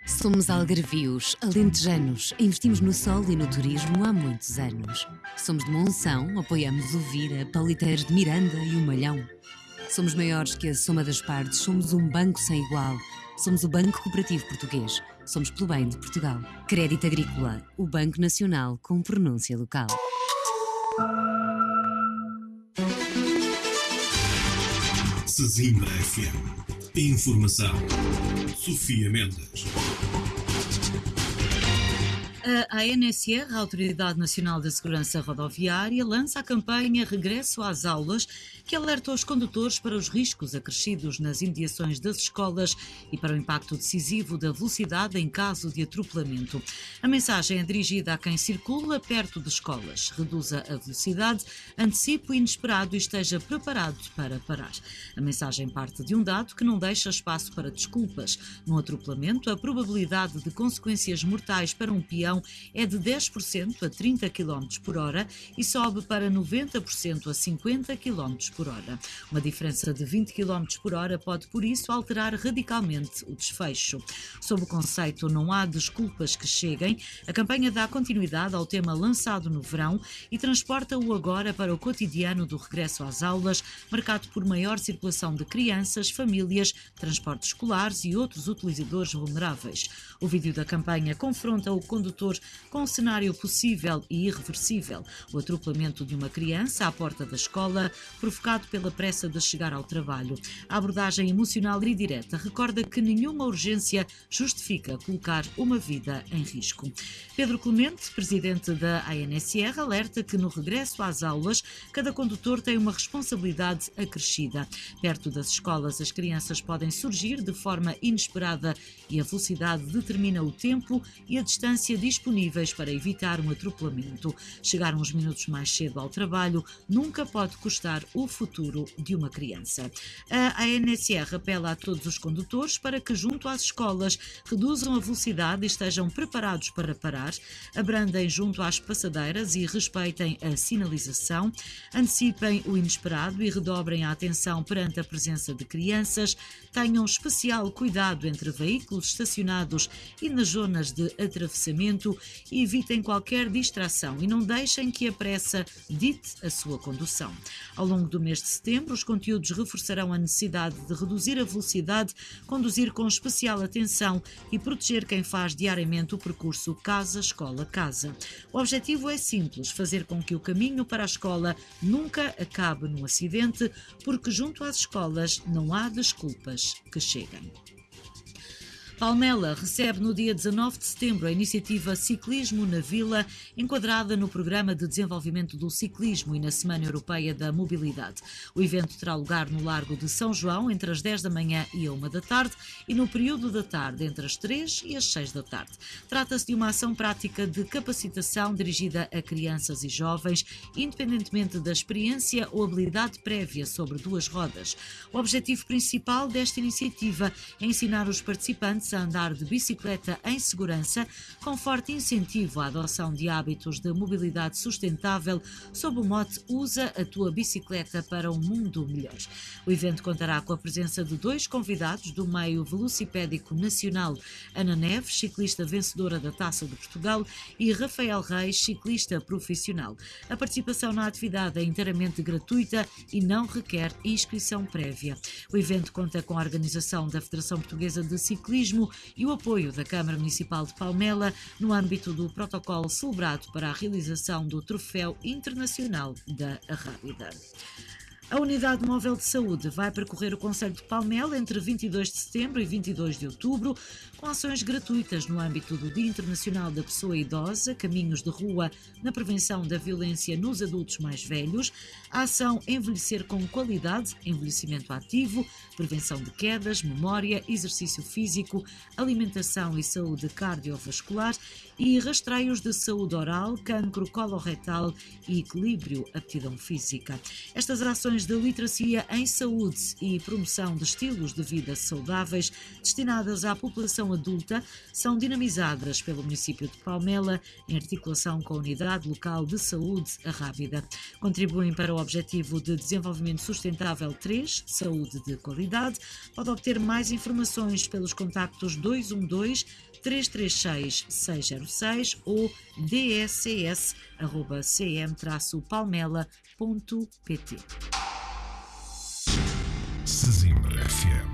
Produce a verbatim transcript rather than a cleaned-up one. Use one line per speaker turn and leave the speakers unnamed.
Somos algarvios, alentejanos, investimos no sol e no turismo há muitos anos. Somos de Monção, apoiamos o Vira, Paliteiros de Miranda e o Malhão. Somos maiores que a soma das partes, somos um banco sem igual. Somos o Banco Cooperativo Português, somos pelo bem de Portugal. Crédito Agrícola, o Banco Nacional com pronúncia local.
Sesimbra F M. Informação. Sofia Mendes.
A A N S R, a Autoridade Nacional da Segurança Rodoviária, lança a campanha Regresso às Aulas, que alerta os condutores para os riscos acrescidos nas imediações das escolas e para o impacto decisivo da velocidade em caso de atropelamento. A mensagem é dirigida a quem circula perto de escolas. Reduza a velocidade, antecipe o inesperado e esteja preparado para parar. A mensagem parte de um dado que não deixa espaço para desculpas. No atropelamento, a probabilidade de consequências mortais para um peão é de dez por cento a trinta quilómetros por hora e sobe para noventa por cento a cinquenta quilómetros por hora. Uma diferença de vinte quilómetros por hora pode, por isso, alterar radicalmente o desfecho. Sob o conceito Não há desculpas que cheguem, a campanha dá continuidade ao tema lançado no verão e transporta-o agora para o cotidiano do regresso às aulas, marcado por maior circulação de crianças, famílias, transportes escolares e outros utilizadores vulneráveis. O vídeo da campanha confronta o condutor com um cenário possível e irreversível: o atropelamento de uma criança à porta da escola, provocado pela pressa de chegar ao trabalho. A abordagem emocional e direta recorda que nenhuma urgência justifica colocar uma vida em risco. Pedro Clemente, presidente da A N S R, alerta que no regresso às aulas, cada condutor tem uma responsabilidade acrescida. Perto das escolas, as crianças podem surgir de forma inesperada e a velocidade determina o tempo e a distância disponíveis para evitar um atropelamento. Chegar uns minutos mais cedo ao trabalho nunca pode custar o futuro de uma criança. A A N S R apela a todos os condutores para que, junto às escolas, reduzam a velocidade e estejam preparados para parar, abrandem junto às passadeiras e respeitem a sinalização, antecipem o inesperado e redobrem a atenção perante a presença de crianças, tenham especial cuidado entre veículos estacionados e nas zonas de atravessamento e evitem qualquer distração e não deixem que a pressa dite a sua condução. Ao longo do mês de setembro, os conteúdos reforçarão a necessidade de reduzir a velocidade, conduzir com especial atenção e proteger quem faz diariamente o percurso casa-escola-casa. O objetivo é simples: fazer com que o caminho para a escola nunca acabe num acidente, porque junto às escolas não há desculpas que cheguem. Palmela recebe no dia dezanove de setembro a iniciativa Ciclismo na Vila, enquadrada no Programa de Desenvolvimento do Ciclismo e na Semana Europeia da Mobilidade. O evento terá lugar no Largo de São João entre as dez da manhã e a uma da tarde e no período da tarde entre as três e as seis da tarde. Trata-se de uma ação prática de capacitação dirigida a crianças e jovens, independentemente da experiência ou habilidade prévia sobre duas rodas. O objetivo principal desta iniciativa é ensinar os participantes a andar de bicicleta em segurança, com forte incentivo à adoção de hábitos de mobilidade sustentável, sob o mote Usa a tua bicicleta para um mundo melhor. O evento contará com a presença de dois convidados do meio velocipédico nacional: Ana Neves, ciclista vencedora da Taça de Portugal, e Rafael Reis, ciclista profissional. A participação na atividade é inteiramente gratuita e não requer inscrição prévia. O evento conta com a organização da Federação Portuguesa de Ciclismo e o apoio da Câmara Municipal de Palmela no âmbito do protocolo celebrado para a realização do Troféu Internacional da Rábida. A Unidade Móvel de Saúde vai percorrer o concelho de Palmela entre vinte e dois de setembro e vinte e dois de outubro, com ações gratuitas no âmbito do Dia Internacional da Pessoa Idosa, caminhos de rua na prevenção da violência nos adultos mais velhos, a ação Envelhecer com Qualidade, envelhecimento ativo, prevenção de quedas, memória, exercício físico, alimentação e saúde cardiovascular e rastreios de saúde oral, cancro coloretal e equilíbrio, aptidão física. Estas ações ações de literacia em saúde e promoção de estilos de vida saudáveis destinadas à população adulta são dinamizadas pelo município de Palmela em articulação com a Unidade Local de Saúde, a Rábida. Contribuem para o Objetivo de Desenvolvimento Sustentável três, Saúde de Qualidade. Pode obter mais informações pelos contactos dois um dois, três três seis, seis zero seis ou d s c s arroba c m traço palmela ponto p t.
Sesimbra F M.